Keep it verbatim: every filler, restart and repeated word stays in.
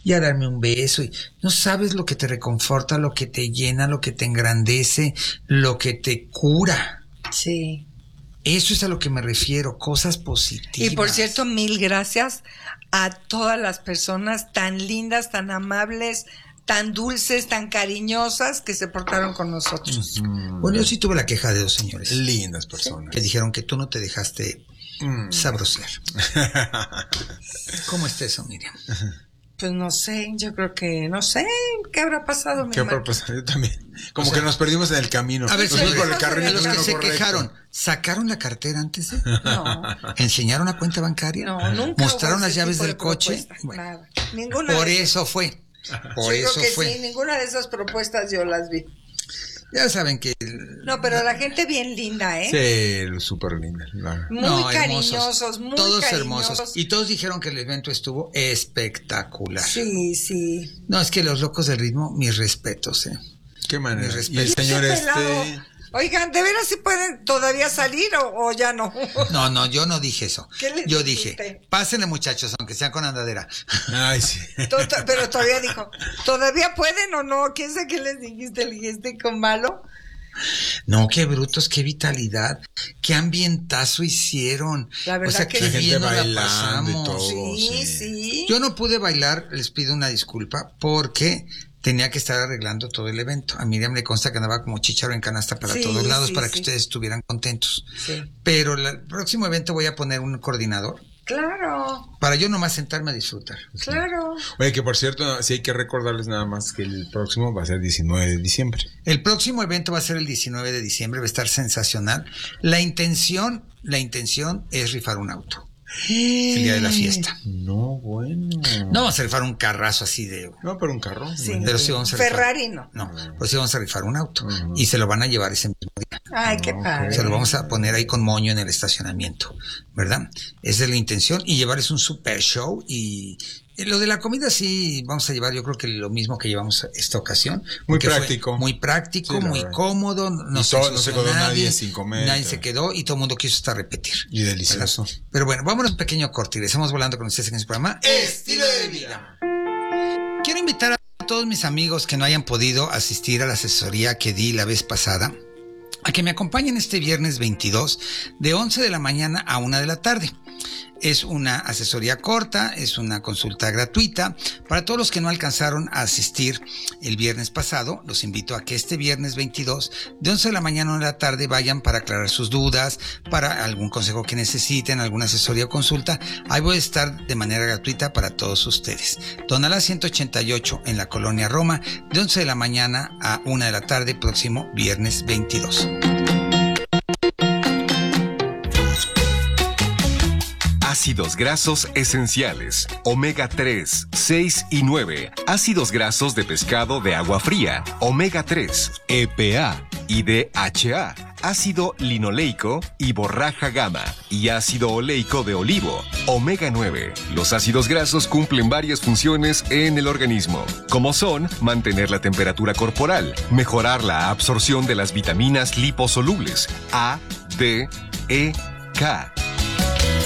y a darme un beso. Y no sabes lo que te reconforta, lo que te llena, lo que te engrandece, lo que te cura. Sí. Eso es a lo que me refiero, cosas positivas. Y por cierto, mil gracias a todas las personas tan lindas, tan amables, tan dulces, tan cariñosas que se portaron con nosotros. Mm. Bueno, yo sí tuve la queja de dos señores. Lindas personas. Que dijeron que tú no te dejaste mm. sabrosear. ¿Cómo está eso, Miriam? Pues no sé, yo creo que, no sé, ¿qué habrá pasado? Mi ¿Qué habrá pasado? Yo también. Como o sea, que nos perdimos en el camino. A ver, nos por el carril, a los que se correcto. quejaron, ¿sacaron la cartera antes de? No. ¿Enseñaron la cuenta bancaria? No, nunca. ¿Mostraron las llaves del coche? Bueno, nada. Ninguna por de eso fue. Por yo eso creo que fue. sí, ninguna de esas propuestas yo las vi. Ya saben que... No, pero la gente bien linda, ¿eh? Sí, súper linda. La... Muy no, cariñosos, hermosos, muy todos cariñosos. hermosos. Y todos dijeron que el evento estuvo espectacular. Sí, sí. No, es que los locos del ritmo, mis respetos, ¿eh? Qué manera. Mis respetos. Y el señor este... Oigan, ¿de veras sí pueden todavía salir o, o ya no? No, no, yo no dije eso. ¿Qué les yo dijiste? dije, pásenle muchachos, aunque sean con andadera. Ay, sí. Pero todavía dijo, ¿todavía pueden o no? ¿Quién sabe qué les dijiste? ¿Le dijiste con malo? No, qué brutos, qué vitalidad, qué ambientazo hicieron. La verdad o sea, que qué sí. bien nos la Bailando pasamos. y todo, Sí, sí. sí. Yo no pude bailar, les pido una disculpa, porque tenía que estar arreglando todo el evento. A Miriam le consta que andaba como chícharo en canasta para Sí, todos lados, sí, para sí. que ustedes estuvieran contentos. Sí. Pero la- el próximo evento voy a poner un coordinador, Claro, para yo nomás sentarme a disfrutar. claro. Oye, que por cierto, sí hay que recordarles nada más que el próximo va a ser diecinueve de diciembre. El próximo evento va a ser el diecinueve de diciembre, va a estar sensacional. La intención, la intención es rifar un auto. El día de la fiesta. No, bueno. No vamos a rifar un carrazo así de... No, pero un carro. Sí. Bueno. Pero sí vamos a rifar. Ferrari no. No, pues sí vamos a rifar un auto. Ujú. Y se lo van a llevar ese mismo día. Ay, qué Ok. padre. Se lo vamos a poner ahí con moño en el estacionamiento, ¿verdad? Esa es la intención. Y llevarles un super show. Y, y lo de la comida sí vamos a llevar, yo creo que lo mismo que llevamos esta ocasión. Muy porque fue práctico. Muy práctico, Sí, la muy verdad. cómodo. No, Y se, todo- no se ensució quedó nadie sin comer, Nadie todo. se quedó y todo el mundo quiso hasta repetir. Y delicioso. ¿verdad? Pero bueno, vámonos a un pequeño corte y estamos volando con ustedes en este programa Estilo de Vida. Quiero invitar a todos mis amigos que no hayan podido asistir a la asesoría que di la vez pasada a que me acompañen este viernes veintidós de once de la mañana a una de la tarde. Es una asesoría corta, es una consulta gratuita. Para todos los que no alcanzaron a asistir el viernes pasado, los invito a que este viernes veintidós, de once de la mañana a una de la tarde, vayan para aclarar sus dudas, para algún consejo que necesiten, alguna asesoría o consulta. Ahí voy a estar de manera gratuita para todos ustedes. Tonalá ciento ochenta y ocho en la Colonia Roma, de once de la mañana a una de la tarde, próximo viernes veintidós. Ácidos grasos esenciales, omega tres, seis y nueve, ácidos grasos de pescado de agua fría, omega tres, E P A y D H A, ácido linoleico y borraja gamma y ácido oleico de olivo, omega nueve. Los ácidos grasos cumplen varias funciones en el organismo, como son mantener la temperatura corporal, mejorar la absorción de las vitaminas liposolubles A, D, E, K,